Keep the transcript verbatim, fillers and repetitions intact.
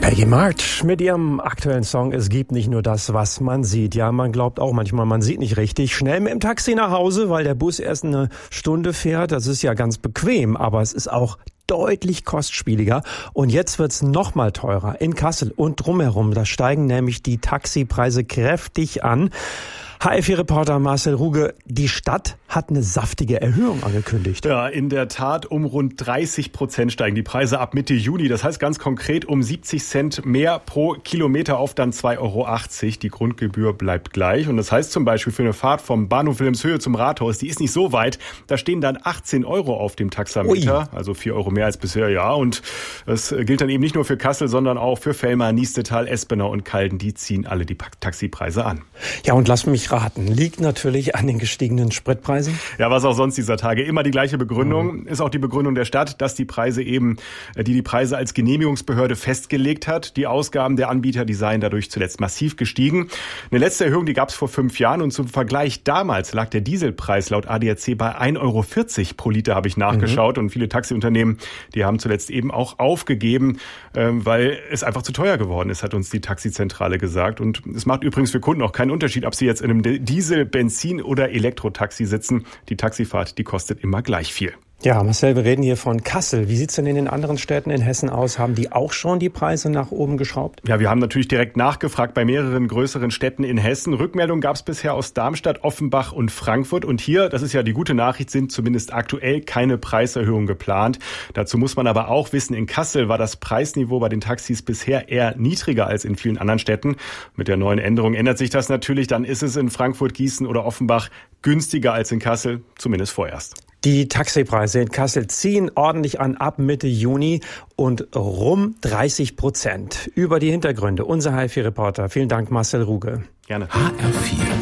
Peggy March mit ihrem aktuellen Song Es gibt nicht nur das, was man sieht. Ja, man glaubt auch manchmal, man sieht nicht richtig. Schnell mit dem Taxi nach Hause, weil der Bus erst eine Stunde fährt. Das ist ja ganz bequem, aber es ist auch deutlich kostspieliger. Und jetzt wird's noch mal teurer in Kassel und drumherum. Da steigen nämlich die Taxipreise kräftig an. H F vier-Reporter Marcel Ruge, die Stadt hat eine saftige Erhöhung angekündigt. Ja, in der Tat um rund dreißig Prozent steigen die Preise ab Mitte Juni. Das heißt ganz konkret um siebzig Cent mehr pro Kilometer auf dann zwei Euro achtzig. Die Grundgebühr bleibt gleich. Und das heißt zum Beispiel für eine Fahrt vom Bahnhof Wilhelmshöhe zum Rathaus, die ist nicht so weit. Da stehen dann achtzehn Euro auf dem Taxameter. Ui. Also vier Euro mehr als bisher, ja. Und das gilt dann eben nicht nur für Kassel, sondern auch für Vellmar, Niestetal, Espenau und Calden. Die ziehen alle die Taxipreise an. Ja, und lass mich raten, liegt natürlich an den gestiegenen Spritpreisen. Ja, was auch sonst dieser Tage. Immer die gleiche Begründung. Mhm. Ist auch die Begründung der Stadt, dass die Preise eben, die die Preise als Genehmigungsbehörde festgelegt hat. Die Ausgaben der Anbieter, die seien dadurch zuletzt massiv gestiegen. Eine letzte Erhöhung, die gab es vor fünf Jahren. Und zum Vergleich damals lag der Dieselpreis laut A D A C bei ein Euro vierzig pro Liter, habe ich nachgeschaut. Mhm. Und viele Taxiunternehmen, die haben zuletzt eben auch aufgegeben, weil es einfach zu teuer geworden ist, hat uns die Taxizentrale gesagt. Und es macht übrigens für Kunden auch keinen Unterschied, ob sie jetzt in einem Diesel-, Benzin- oder Elektrotaxi sitzen. Die Taxifahrt, die kostet immer gleich viel. Ja, Marcel, wir reden hier von Kassel. Wie sieht's denn in den anderen Städten in Hessen aus? Haben die auch schon die Preise nach oben geschraubt? Ja, wir haben natürlich direkt nachgefragt bei mehreren größeren Städten in Hessen. Rückmeldungen gab es bisher aus Darmstadt, Offenbach und Frankfurt. Und hier, das ist ja die gute Nachricht, sind zumindest aktuell keine Preiserhöhungen geplant. Dazu muss man aber auch wissen, in Kassel war das Preisniveau bei den Taxis bisher eher niedriger als in vielen anderen Städten. Mit der neuen Änderung ändert sich das natürlich. Dann ist es in Frankfurt, Gießen oder Offenbach günstiger als in Kassel, zumindest vorerst. Die Taxipreise in Kassel ziehen ordentlich an ab Mitte Juni und rum dreißig Prozent. Über die Hintergründe unser H F vier-Reporter. Vielen Dank, Marcel Ruge. Gerne. H R vier